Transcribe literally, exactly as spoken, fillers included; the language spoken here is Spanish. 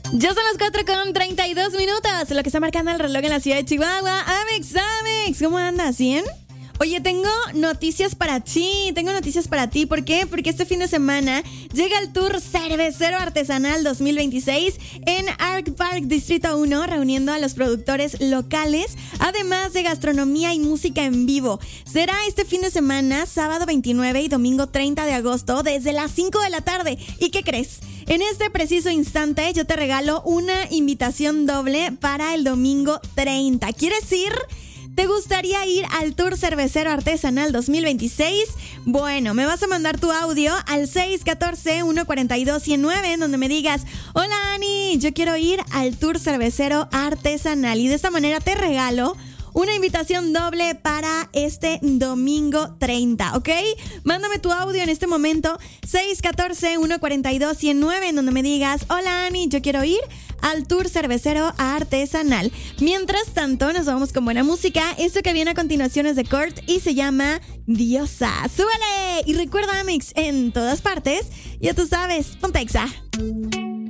Ya son las cuatro con treinta y dos minutos, lo que está marcando el reloj en la ciudad de Chihuahua. Amex, Amex, ¿cómo andas? ¿Bien? Oye, tengo noticias para ti, tengo noticias para ti. ¿Por qué? Porque este fin de semana llega el Tour Cervecero Artesanal dos mil veintiséis en Ark Park Distrito uno, reuniendo a los productores locales, además de gastronomía y música en vivo. Será este fin de semana, sábado veintinueve y domingo treinta de agosto, desde las cinco de la tarde. ¿Y qué crees? En este preciso instante yo te regalo una invitación doble para el domingo treinta. ¿Quieres ir? ¿Te gustaría ir al Tour Cervecero Artesanal dos mil veintiséis? Bueno, me vas a mandar tu audio al seis uno cuatro, uno cuatro dos, uno cero nueve, en donde me digas: hola Ani, yo quiero ir al Tour Cervecero Artesanal. Y de esta manera te regalo una invitación doble para este domingo treinta, ¿ok? Mándame tu audio en este momento, seis uno cuatro, uno cuatro dos, uno cero nueve, en donde me digas: hola Ani, yo quiero ir al Tour Cervecero Artesanal. Mientras tanto, nos vamos con buena música. Esto que viene a continuación es de Kurt y se llama Diosa. ¡Súbele! Y recuerda, Amex, en todas partes, ya tú sabes, ponte Exa.